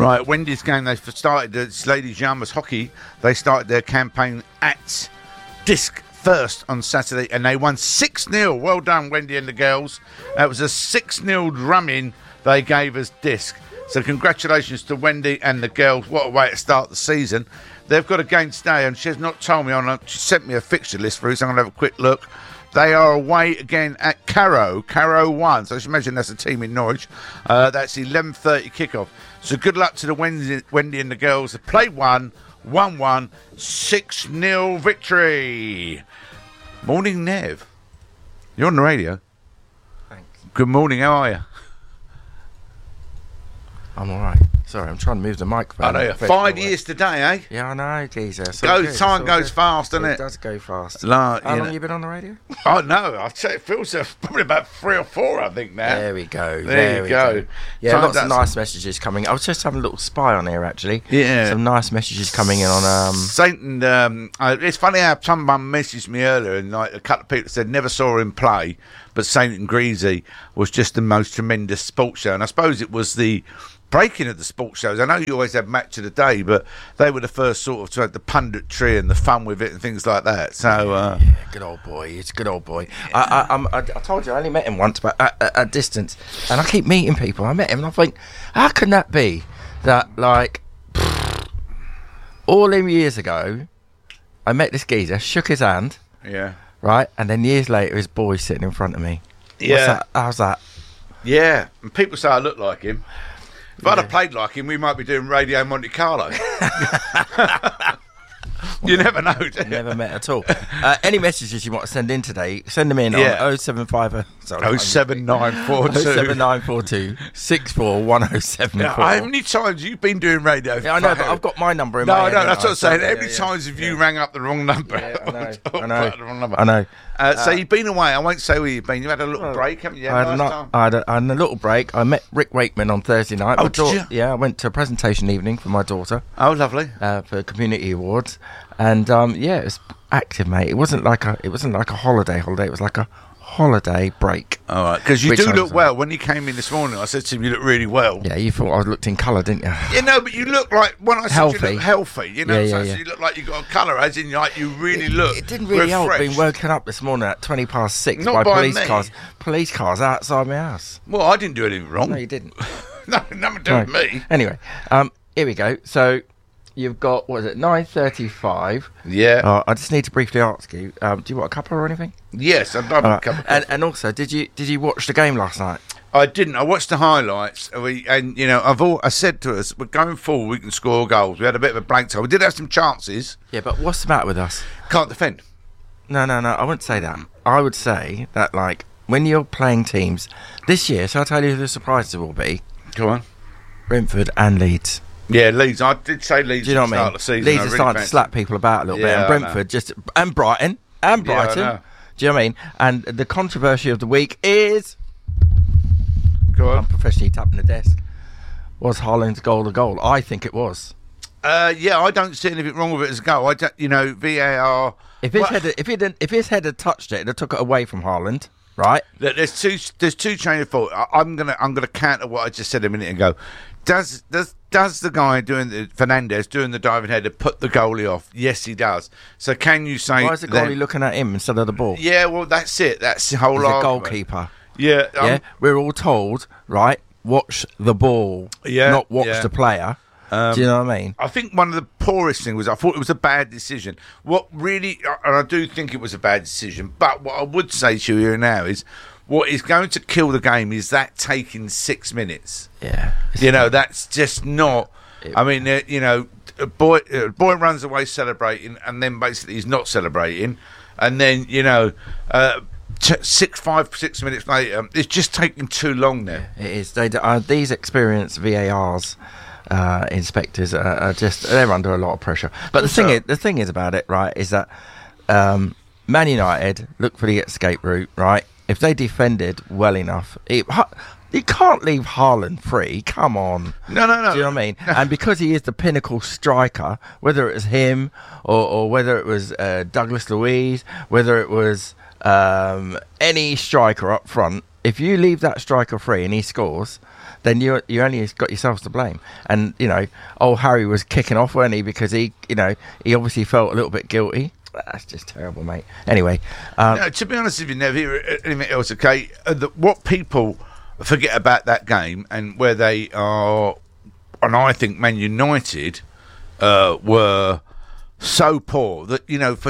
Right, Wendy's game, they started, it's Ladies Yarmouth Hockey, they started their campaign at Disc first on Saturday, and they won 6-0. Well done, Wendy and the girls. That was a 6-0 drumming they gave us Disc. So congratulations to Wendy and the girls. What a way to start the season. They've got a game today, and she has not told me she sent me a fixture list through, so I'm going to have a quick look. They are away again at Carrow 1. So I should imagine that's a team in Norwich. That's 11:30 kickoff. So good luck to the Wendy and the girls. They played 1-1, 6-0 victory. Morning, Nev. You're on the radio. Thanks. Good morning. How are you? I'm all right. Sorry, I'm trying to move the microphone. I know. 5 years today, eh? Yeah, I know, geezer. Time goes fast, doesn't it? It does go fast. How long have you been on the radio? Oh, no. I'd say it feels probably about 3 or 4, I think, now. There we go. There we go. Yeah, lots of nice messages coming. I was just having a little spy on here, actually. Yeah. Some nice messages coming in on... Saint and... it's funny how someone messaged me earlier, and like, a couple of people said never saw him play, but Saint and Greasy was just the most tremendous sports show. And I suppose it was the breaking of the sports shows. I know you always had Match of the Day, but they were the first sort of to have the punditry and the fun with it and things like that. So yeah, good old boy. It's a good old boy. Yeah. I told you I only met him once, but at distance, and I keep meeting people. I met him, and I think, how can that be that like all them years ago, I met this geezer, shook his hand, yeah, right, and then years later, his boy's sitting in front of me. Yeah, how's that? Yeah, and people say I look like him. If I'd have played like him, we might be doing Radio Monte Carlo. You never know, do you? Never met at all. Any messages you want to send in today, send them in on 075... Sorry, 07942 07942 641074. How many times you've been doing radio? Yeah, I know, but I've got my number in my head. No, that's what I'm saying. How many times have you rang up the wrong number? Yeah, I know. I know. So you've been away. I won't say where you've been. You had a little break, haven't you? I had a little break. I met Rick Wakeman on Thursday night. Oh, did you? Yeah, I went to a presentation evening for my daughter. Oh, lovely. For Community Awards. And yeah, it was active, mate. It wasn't like a holiday. It was like a holiday break. All right, because you do look well. When you came in this morning, I said to him, you look really well. Yeah, you thought I looked in colour, didn't you? Yeah, no, but you look like, when I said you look healthy, you know, so you look like you got a colour, as in, like, you really look It didn't really refreshed. help being woken up this morning at 6:20 Not by police cars outside my house. Well, I didn't do anything wrong. No, you didn't. No, nothing to do with me. Anyway, here we go. So, you've got, 9:35? Yeah. I just need to briefly ask you, do you want a cuppa or anything? Yes, I'd love a cup of coffee. And also, did you watch the game last night? I didn't. I watched the highlights. I said to us, we're going forward, we can score goals. We had a bit of a blank time. We did have some chances. Yeah, but what's the matter with us? Can't defend. No, I wouldn't say that. I would say that, like, when you're playing teams this year, shall I tell you who the surprises will be? Go on. Brentford and Leeds. Yeah, Leeds. I did say Leeds. Do you know what I mean? Of the season. Leeds are starting to slap people about a little bit, and Brentford and Brighton. Yeah, do you know what I mean? And the controversy of the week is... Go on. I'm professionally tapping the desk. Was Haaland's goal a goal? I think it was. Yeah, I don't see anything wrong with it as a goal. VAR... If his head had touched it, it took it away from Haaland, right? There's two chains of thought. I'm gonna counter what I just said a minute ago. Does the guy Fernandez doing the diving header put the goalie off? Yes, he does. So can you say... Why is the goalie looking at him instead of the ball? Yeah, well, that's it. That's the whole argument. He's a goalkeeper. Yeah. We're all told, right, watch the ball, not watch the player. Do you know what I mean? I think one of the poorest things was I thought it was a bad decision. And I do think it was a bad decision, but what I would say to you here now is what is going to kill the game is that taking 6 minutes. Yeah. That's just not... I mean, a boy runs away celebrating, and then basically he's not celebrating. And then, 6 minutes later, it's just taking too long now. Yeah, it is. These experienced VARs... inspectors they're under a lot of pressure. But the thing is about it, right, is that Man United look for the escape route, right? If they defended well enough, you can't leave Haaland free. Come on. No. Do you know what I mean? And because he is the pinnacle striker, whether it was him or whether it was Douglas Luiz, whether it was any striker up front, if you leave that striker free and he scores, then you only got yourselves to blame. And old Harry was kicking off, wasn't he? Because he obviously felt a little bit guilty. That's just terrible, mate. Anyway, to be honest, if you never hear anything else, okay, what people forget about that game and where they are, and I think Man United were so poor that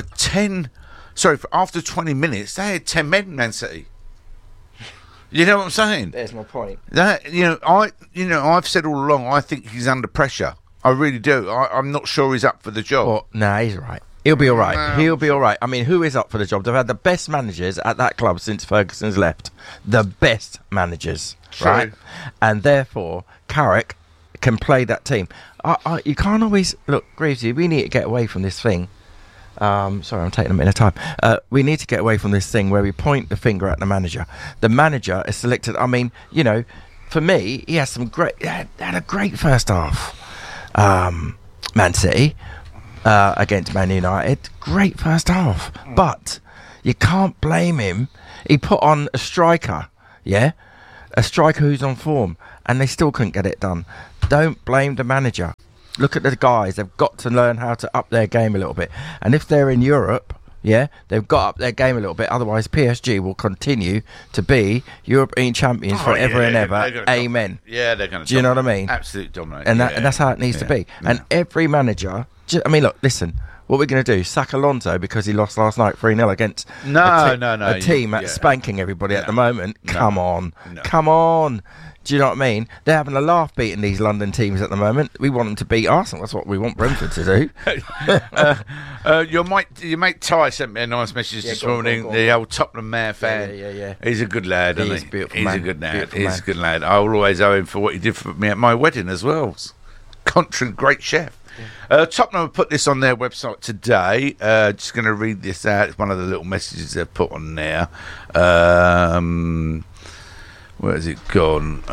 after 20 minutes they had 10 men, Man City. You know what I'm saying? There's my point. That I've said all along, I think he's under pressure. I really do. I'm not sure he's up for the job. Well, no, he's all right. He'll be all right. He'll be all right. I mean, who is up for the job? They've had the best managers at that club since Ferguson's left. The best managers, right? And therefore, Carrick can play that team. You can't always... Look, Greavesy, we need to get away from this thing. Sorry, I'm taking a minute of time. We need to get away from this thing where we point the finger at the manager. The manager is selected... I mean, for me, he has some great... Had a great first half. Man City... against Man United, great first half, but you can't blame him. He put on a striker, a striker who's on form, and they still couldn't get it done. Don't blame the manager. Look at the guys; they've got to learn how to up their game a little bit. And if they're in Europe, they've got to up their game a little bit. Otherwise, PSG will continue to be European champions forever and ever. Amen. Yeah, they're going to. Do you know what I mean? Absolutely dominate. And that's how it needs to be. Yeah. And every manager. I mean, look, listen. What we're going to do? Sack Alonso because he lost last night 3-0 against a team that's spanking everybody at the moment. Come on. Do you know what I mean? They're having a laugh beating these London teams at the moment. We want them to beat Arsenal. That's what we want Brentford to do. Your mate Ty sent me a nice message this morning. Go on. The old Tottenham Man fan. Yeah. He's a good lad, isn't he? He's a good lad. He's a good lad. I will always owe him for what he did for me at my wedding as well. Country great chef. Tottenham have put this on their website today. Just going to read this out. It's one of the little messages they've put on there. Where has it gone?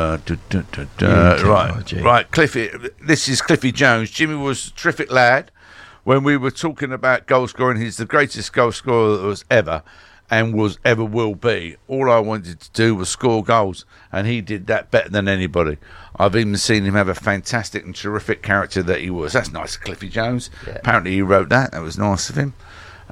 Right, Cliffy. This is Cliffy Jones. Jimmy was a terrific lad. When we were talking about goal scoring, he's the greatest goal scorer that was ever and ever will be. All I wanted to do was score goals, and he did that better than anybody. I've even seen him have a fantastic and terrific character that he was. That's nice, Cliffy Jones. Yeah. Apparently he wrote that. That was nice of him.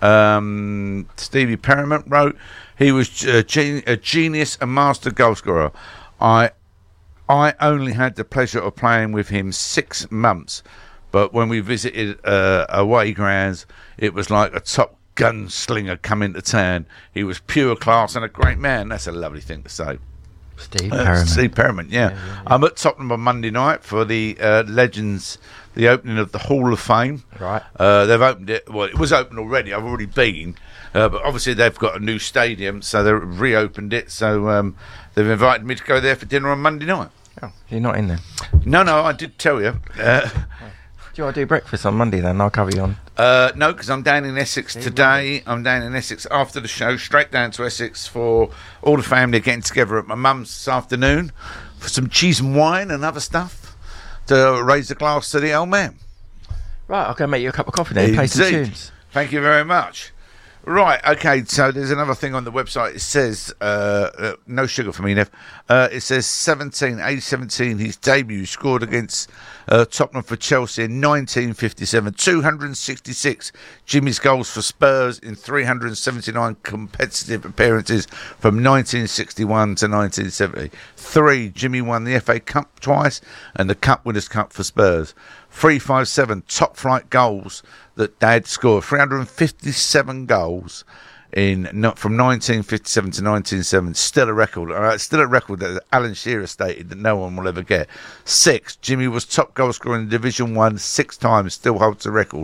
Stevie Perriman wrote, he was a genius, a master goal scorer. I only had the pleasure of playing with him 6 months, but when we visited away grounds, it was like a top gunslinger coming to town. He was pure class and a great man. That's a lovely thing to say. Steve Perriman, yeah. I'm at Tottenham on Monday night for the Legends, the opening of the Hall of Fame. Right. They've opened it. Well, it was open already. I've already been. But obviously they've got a new stadium, so they've reopened it. So they've invited me to go there for dinner on Monday night. Oh, you're not in there? No, I did tell you. Do you want to do breakfast on Monday then? I'll cover you on. No, because I'm down in Essex today. I'm down in Essex after the show, straight down to Essex for all the family getting together at my mum's this afternoon for some cheese and wine and other stuff to raise a glass to the old man. Right, I'll go make you a cup of coffee then and play some tunes. Thank you very much. Right, okay, so there's another thing on the website. It says, no sugar for me, Nev. It says age 17, his debut scored against Tottenham for Chelsea in 1957. 266 Jimmy's goals for Spurs in 379 competitive appearances from 1961 to 1970. 3, Jimmy won the FA Cup twice and the Cup Winners' Cup for Spurs. 357 top flight goals that Dad scored. 357 goals from 1957 to 1970. Still a record. Still a record that Alan Shearer stated that no one will ever get. 6, Jimmy was top goal scorer in Division 1 6 times. Still holds the record.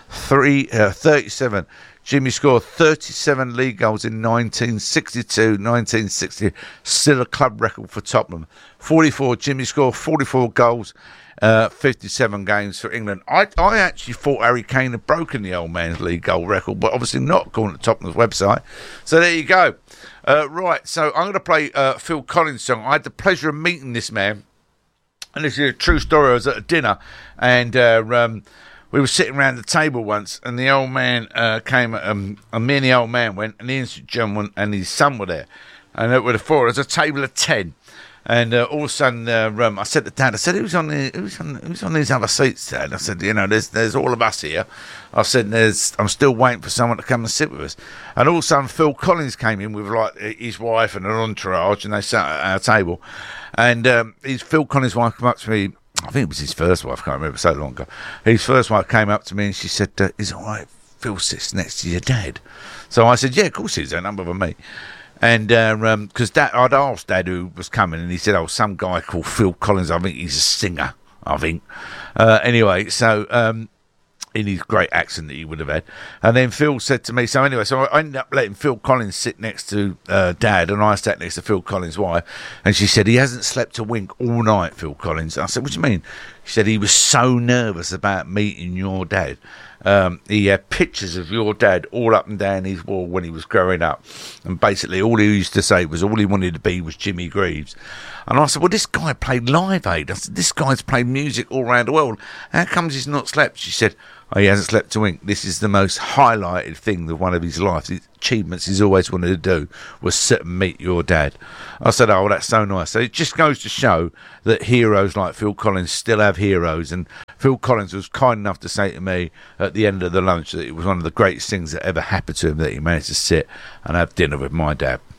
37. Jimmy scored 37 league goals in 1962, 1960. Still a club record for Tottenham. 44. Jimmy scored 44 goals. 57 games for England. I actually thought Harry Kane had broken the old man's league goal record, but obviously not, according to Tottenham's website. So there you go. Right, so I'm going to play Phil Collins' song. I had the pleasure of meeting this man, and this is a true story. I was at a dinner, and we were sitting around the table once, and the old man came, and me and the old man went, and the instant gentleman and his son were there. And there were 4. There's a table of 10. And all of a sudden, I said to Dad, I said, who's on these other seats, Dad? I said, there's all of us here. I said, I'm still waiting for someone to come and sit with us. And all of a sudden, Phil Collins came in with like his wife and an entourage, and they sat at our table. And Phil Collins' wife came up to me. I think it was his first wife. I can't remember, so long ago. His first wife came up to me and she said, "Is it all right? Phil sits next to your dad." So I said, "Yeah, of course he's a number for me." And because I'd asked Dad who was coming, and he said, "Oh, some guy called Phil Collins. I think he's a singer. I think." Anyway, so in his great accent that he would have had, and then Phil said to me. So anyway, so I ended up letting Phil Collins sit next to Dad, and I sat next to Phil Collins' wife, and she said he hasn't slept a wink all night, Phil Collins. I said, "What do you mean?" She said he was so nervous about meeting your dad. He had pictures of your dad all up and down his wall when he was growing up, and basically all he used to say was all he wanted to be was Jimmy Greaves. And I said, "Well, this guy played Live Aid." I said, "This guy's played music all around the world. How comes he's not slept?" She said, "Oh, he hasn't slept a wink. This is the most highlighted thing of one of his life. The achievements he's always wanted to do was sit and meet your dad." I said, "Oh, well, that's so nice." So it just goes to show that heroes like Phil Collins still have heroes. And Phil Collins was kind enough to say to me at the end of the lunch that it was one of the greatest things that ever happened to him, that he managed to sit and have dinner with my dad.